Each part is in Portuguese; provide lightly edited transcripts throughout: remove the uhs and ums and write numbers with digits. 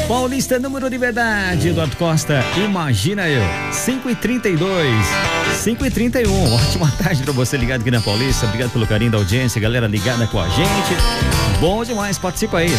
Paulista, número de verdade, Eduardo Costa, imagina eu, 5h32, 5h31, ótima tarde pra você ligado aqui na Paulista, obrigado pelo carinho da audiência, galera ligada com a gente, bom demais, participa aí,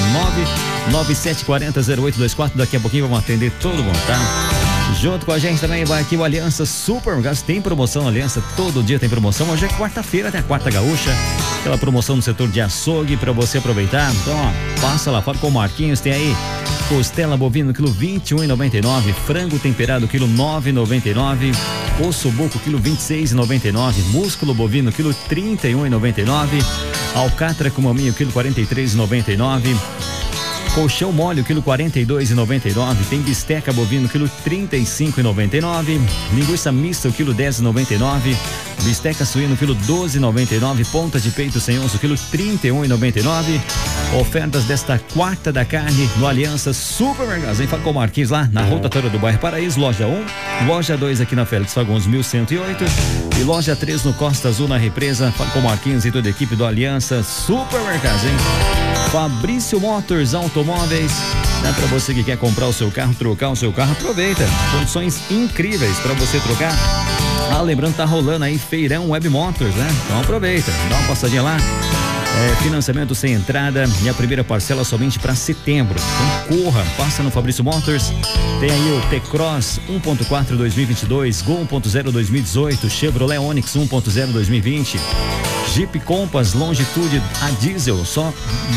997400824, daqui a pouquinho vamos atender todo mundo, tá? Junto com a gente também vai aqui o Aliança Supermercados, tem promoção Aliança, todo dia tem promoção, hoje é quarta-feira, tem a quarta gaúcha, aquela promoção no setor de açougue pra você aproveitar, então ó, passa lá, fala com o Marquinhos, tem aí costela bovino quilo 21,99, frango temperado quilo 9,99, osso buco quilo 26,99, músculo bovino quilo 31,99, alcatra com maminho quilo 43,99, colchão mole quilo 42,99, tem bisteca bovino quilo 35,99, linguiça mista o quilo 10,99, bisteca suíno quilo 12,99, ponta de peito sem osso quilo 31,99. Ofertas desta quarta da carne no Aliança Supermercados, hein? Fala com o Marquinhos lá na rotatória do bairro Paraíso, loja 1, loja 2 aqui na Félix Fagundes 1108 e loja 3 no Costa Azul na Represa. Fala com o Marquinhos e toda a equipe do Aliança Supermercados, hein? Fabrício Motors Automóveis, né? Para você que quer comprar o seu carro, trocar o seu carro, aproveita, condições incríveis para você trocar. Ah, lembrando, tá rolando aí feirão Web Motors, né? Então aproveita, dá uma passadinha lá. Financiamento sem entrada e a primeira parcela somente para setembro. Então corra, passa no Fabrício Motors. Tem aí o T-Cross 1.4 2022, Gol 1.0 2018, Chevrolet Onix 1.0 2020, Jeep Compass Longitude a diesel só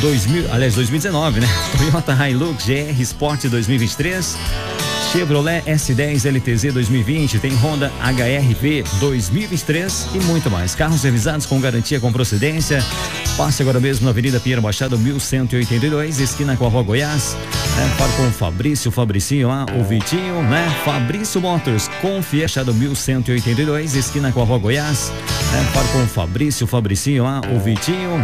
2019, né? Toyota Hilux GR Sport 2023, Chevrolet S10 LTZ 2020, tem Honda HR-V 2023 e muito mais. Carros revisados com garantia com procedência. Passe agora mesmo na Avenida Pinheiro Machado 1182, esquina com a Rua Goiás. Fala com o Fabricinho lá, o Vitinho, né? Fabrício Motors, Confia Machado 1182, esquina com a Rua Goiás. Fala com o Fabricinho lá, o Vitinho.